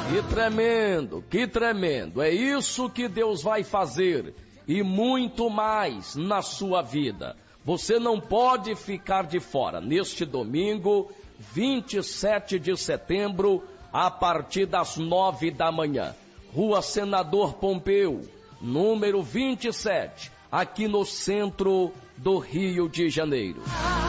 Que tremendo. É isso que Deus vai fazer e muito mais na sua vida. Você não pode ficar de fora. Neste domingo, 27 de setembro, a partir das 9 da manhã. Rua Senador Pompeu, número 27, aqui no centro do Rio de Janeiro.